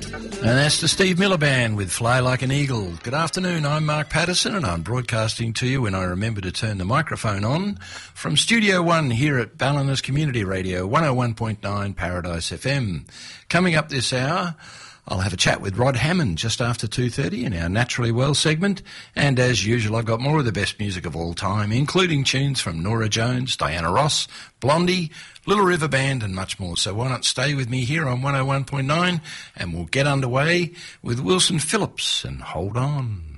And that's the Steve Miller Band with Fly Like an Eagle. Good afternoon, I'm Mark Patterson and I'm broadcasting to you when I remember to turn the microphone on from Studio 1 here at Ballina's Community Radio, 101.9 Paradise FM. Coming up this hour, I'll have a chat with Rod Hammond just after 2:30 in our Naturally Well segment. And as usual, I've got more of the best music of all time, including tunes from Norah Jones, Diana Ross, Blondie, Little River Band and much more. So why not stay with me here on 101.9 and we'll get underway with Wilson Phillips and Hold On.